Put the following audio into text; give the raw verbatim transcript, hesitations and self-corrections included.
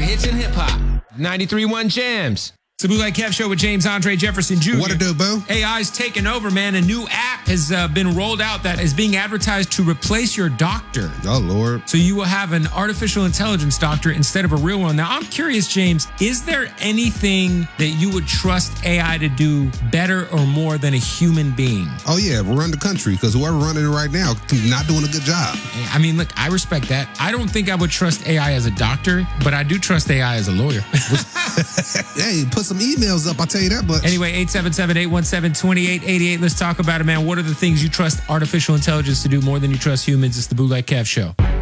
hits and hip hop. ninety-three point one Jams. It's the Bootleg Kev Show with James Andre Jefferson Junior What it do, boo? A I's taking over, man. A new app has uh, been rolled out that is being advertised to replace your doctor. Oh, Lord. So you will have an artificial intelligence doctor instead of a real one. Now, I'm curious, James, is there anything that you would trust A I to do better or more than a human being? Oh, yeah, run the country, because whoever running it right now not doing a good job. I mean, look, I respect that. I don't think I would trust A I as a doctor, but I do trust A I as a lawyer. Hey, put some emails up, I'll tell you that much. Anyway, eight seven seven, eight one seven, two eight eight eight. Let's talk about it, man. What are the things you trust artificial intelligence to do more than you trust humans? It's the Bootleg Kev Show.